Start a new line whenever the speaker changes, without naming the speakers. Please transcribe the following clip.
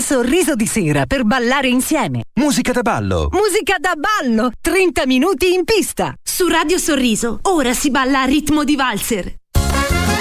Sorriso di sera per ballare insieme.
Musica da ballo.
Musica da ballo, 30 minuti in pista.
Su Radio Sorriso, ora si balla a ritmo di valzer.